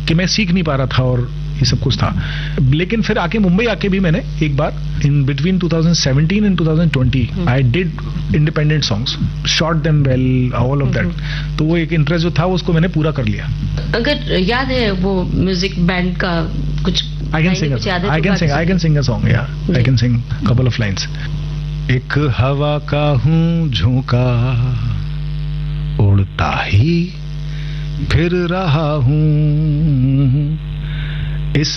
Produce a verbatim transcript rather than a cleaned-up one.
कि मैं सीख नहीं पा रहा था और ये सब कुछ था। लेकिन फिर आके मुंबई आके भी मैंने एक बार in between twenty seventeen and twenty twenty I did independent songs, shot them well, all of that. तो वो एक इंटरेस्ट जो था उसको मैंने पूरा कर लिया। अगर याद है वो म्यूजिक बैंड का कुछ, I can sing I can sing I can sing a song, या I can sing couple of lines. एक हवा का हूँ झोंका, उड़ता ही फिर रहा हूँ,